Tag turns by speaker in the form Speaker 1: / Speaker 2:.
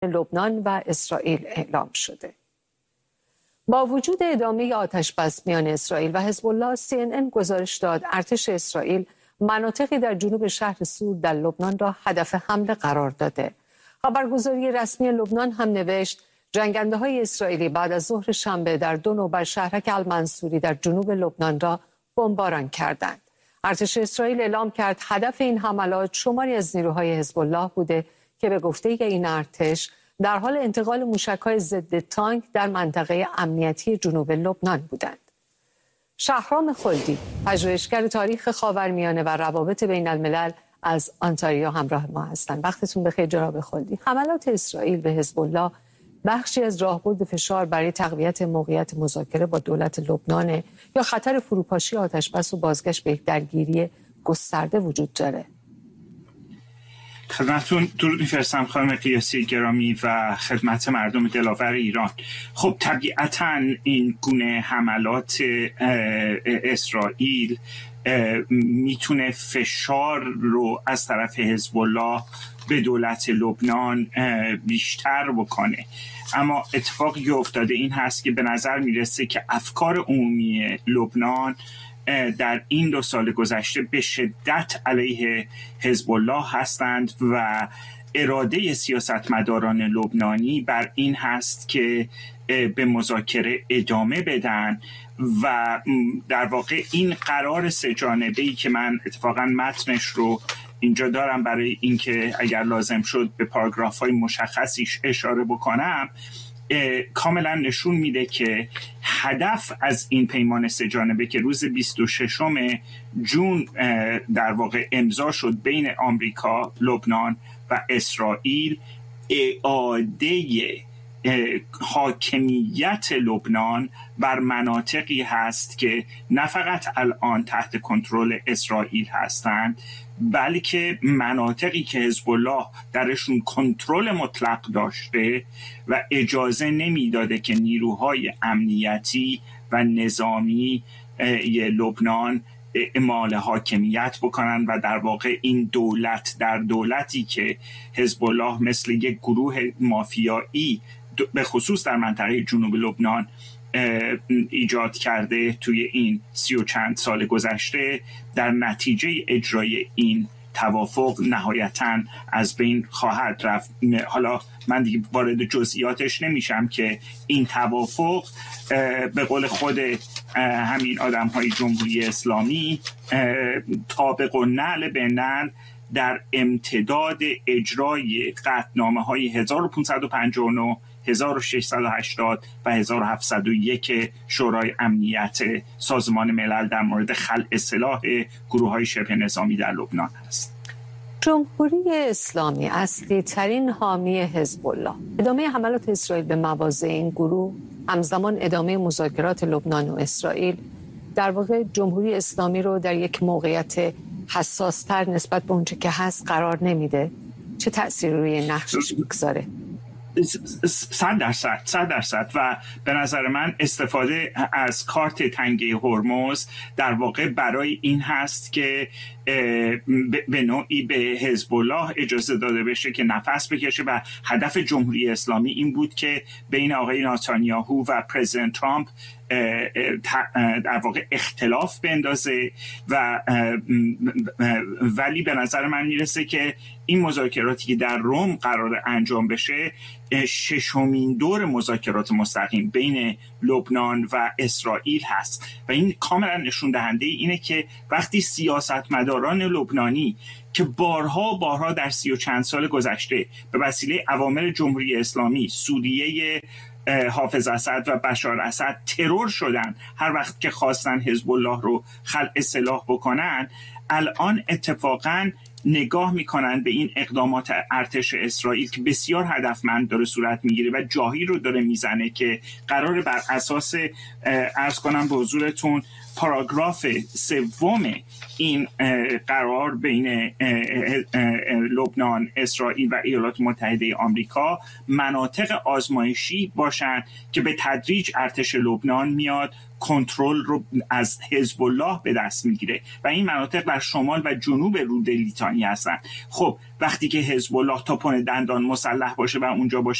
Speaker 1: لبنان و اسرائیل اعلام شده. با وجود ادامه آتش‌بس میان اسرائیل و حزب الله، CNN گزارش داد ارتش اسرائیل مناطقی در جنوب شهر سور در لبنان را هدف حمله قرار داده. خبرگزاری رسمی لبنان هم نوشت جنگنده‌های اسرائیلی بعد از ظهر شنبه در 2 نوبر شهرک المنصوری در جنوب لبنان را بمباران کردند. ارتش اسرائیل اعلام کرد هدف این حملات شماری از نیروهای حزب الله بوده که به گفته این ارتش در حال انتقال موشک‌های ضد تانک در منطقه امنیتی جنوب لبنان بودند. شهرام خلدی، پژوهشگر تاریخ خاورمیانه و روابط بین الملل از آنتاریو همراه ما هستند. وقتتون بخیر جناب خلدی. حملات اسرائیل به حزب الله بخشی از راهبرد فشار برای تقویت موقعیت مذاکره با دولت لبنان یا خطر فروپاشی آتش‌بس و بازگشت به یک درگیری گسترده وجود داره؟
Speaker 2: خدمتتون درود می‌فرستم خانم قیاسی گرامی و خدمت مردم دلاور ایران. خب طبیعتاً این گونه حملات اسرائیل میتونه فشار رو از طرف حزب الله به دولت لبنان بیشتر بکنه، اما اتفاقی که افتاده این هست که به نظر میرسه که افکار عمومی لبنان در این 2 سال گذشته به شدت علیه حزب الله هستند و اراده سیاستمداران لبنانی بر این هست که به مذاکره ادامه بدن و در واقع این قرار 3 جانبه‌ای که من اتفاقا متنش رو اینجا دارم برای اینکه اگر لازم شد به پاراگراف‌های مشخصیش اشاره بکنم، کاملا نشون میده که هدف از این پیمان 3 جانبه که روز 26 جون در واقع امضا شد بین آمریکا، لبنان و اسرائیل، اعاده حاکمیت لبنان بر مناطقی هست که نه فقط الان تحت کنترل اسرائیل هستند، بلکه مناطقی که حزب الله درشون کنترل مطلق داشته و اجازه نمیداده که نیروهای امنیتی و نظامی لبنان اعمال حاکمیت بکنن و در واقع این دولت در دولتی که حزب الله مثل یک گروه مافیایی به خصوص در منطقه جنوب لبنان ایجاد کرده توی این 30 و چند سال گذشته، در نتیجه اجرای این توافق نهایتاً از بین خواهد رفت. حالا من دیگه وارد جزئیاتش نمیشم که این توافق به قول خود همین آدم‌های جمهوری اسلامی طابق و نعل به نعل در امتداد اجرای قطعنامه‌های 1559 1680 و 1701 شورای امنیت سازمان ملل در مورد خلع سلاح گروه‌های شبه نظامی در لبنان است.
Speaker 1: جمهوری اسلامی اصلی ترین حامی حزب الله، ادامه حملات اسرائیل به مواضع این گروه، همزمان ادامه مذاکرات لبنان و اسرائیل، در واقع جمهوری اسلامی رو در یک موقعیت حساس‌تر نسبت به اونچه که هست قرار نمیده. چه تأثیری روی نقشش میگذاره؟
Speaker 2: 100% و به نظر من استفاده از کارت تنگه هرمز در واقع برای این هست که به نوعی به حزب الله اجازه داده بشه که نفس بکشه و هدف جمهوری اسلامی این بود که بین آقای نتانیاهو و پرزیدنت ترامپ در واقع اختلاف بندازه ولی به نظر من میرسه که این مذاکراتی که در روم قرار انجام بشه 6مین دور مذاکرات مستقیم بین لبنان و اسرائیل هست و این کاملا نشون دهنده اینه که وقتی سیاستمداران لبنانی که بارها در 30 و چند سال گذشته به وسیله عوامل جمهوری اسلامی، سوریه حافظ اسد و بشار اسد ترور شدن هر وقت که خواستن حزب الله رو خلع سلاح بکنن، الان اتفاقاً نگاه میکنن به این اقدامات ارتش اسرائیل که بسیار هدفمند داره صورت میگیره و جاهی رو داره میزنه که قراره بر اساس عرض کنم به حضورتون پاراگراف 3 این قرار بین لبنان، اسرائیل و ایالات متحده آمریکا مناطق آزمایشی باشند که به تدریج ارتش لبنان میاد کنترل رو از حزب الله به دست میگیره و این مناطق در شمال و جنوب رود لیتانی هستن. خب وقتی که حزب الله تا پون دندان مسلح باشه و اونجا باشه